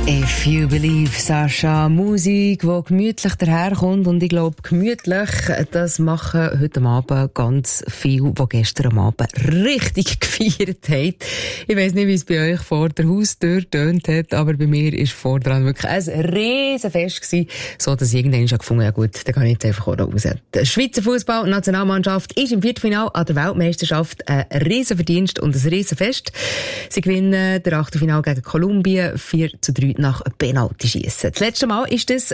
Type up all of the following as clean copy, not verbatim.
If you believe, Sascha, Musik, die gemütlich daherkommt. Und ich glaube, gemütlich, das machen heute Abend ganz viele, die gestern am Abend richtig gefeiert haben. Ich weiss nicht, wie es bei euch vor der Haustür getönt hat, aber bei mir war vordran wirklich ein Riesenfest gewesen, so dass ich irgendwann schon gefunden habe, ja gut, dann kann ich jetzt einfach auch raus. Die Schweizer Fußball-Nationalmannschaft ist im Viertelfinale an der Weltmeisterschaft ein Riesenverdienst und ein Riesenfest. Sie gewinnen der Achtelfinale gegen Kolumbien 4:3 nach Penaltyschiessen. Das letzte Mal war das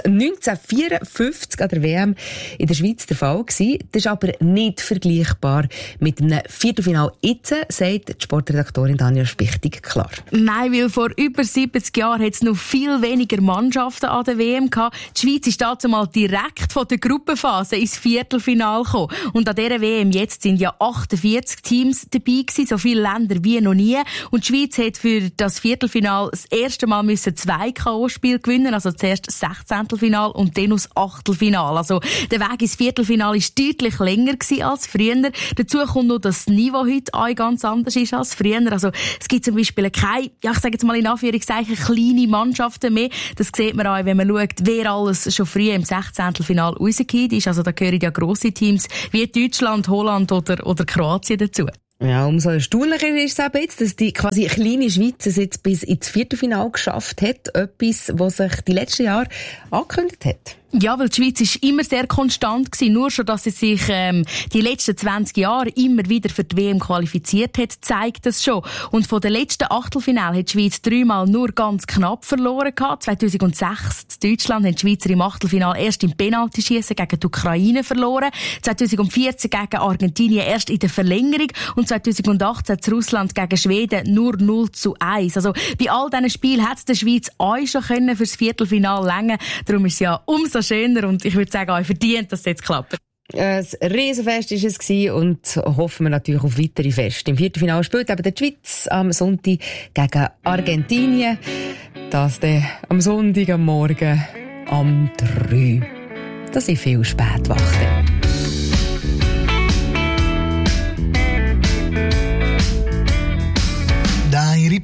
1954 an der WM in der Schweiz der Fall gewesen. Das ist aber nicht vergleichbar mit einem Viertelfinale jetzt, sagt die Sportredaktorin Daniela Spichtig klar. Nein, weil vor über 70 Jahren hat es noch viel weniger Mannschaften an der WM gehabt. Die Schweiz ist dazu mal direkt von der Gruppenphase ins Viertelfinale gekommen. Und an dieser WM jetzt sind ja 48 Teams dabei gewesen, so viele Länder wie noch nie. Und die Schweiz hat für das Viertelfinale das erste Mal müssen 2 K.O.-Spiele gewinnen, also zuerst das 16. und dann das Achtelfinale. Also der Weg ins Viertelfinale war deutlich länger gewesen als früher. Dazu kommt noch, dass das Niveau heute auch ganz anders ist als früher. Also es gibt zum Beispiel keine, ich sage jetzt mal in Anführungszeichen, kleine Mannschaften mehr. Das sieht man auch, wenn man schaut, wer alles schon früh im 16. Finale rausgekommen ist. Also da gehören ja grosse Teams wie Deutschland, Holland oder Kroatien dazu. Ja, umso erstaunlicher ist es eben jetzt, dass die quasi kleine Schweiz es jetzt bis ins Viertelfinale geschafft hat. Etwas, was sich die letzten Jahre angekündigt hat. Ja, weil die Schweiz ist immer sehr konstant gewesen. Nur schon, dass sie sich die letzten 20 Jahre immer wieder für die WM qualifiziert hat, zeigt das schon. Und von den letzten Achtelfinale hat die Schweiz 3-mal nur ganz knapp verloren gehabt. 2006 in Deutschland haben die Schweizer im Achtelfinale erst im Penaltyschiessen gegen die Ukraine verloren. 2014 gegen Argentinien erst in der Verlängerung. Und 2018 in Russland gegen Schweden nur 0:1. Also bei all diesen Spielen hat es der Schweiz auch schon können fürs Viertelfinale länger. Darum ist es ja umso schöner und ich würde sagen, auch verdient, dass es jetzt klappt. Ein Riesenfest war es gewesen und hoffen wir natürlich auf weitere Feste. Im Viertelfinale spielt eben die Schweiz am Sonntag gegen Argentinien. Das dann am Sonntag am Morgen am 3. Da sind viele Spätwachten.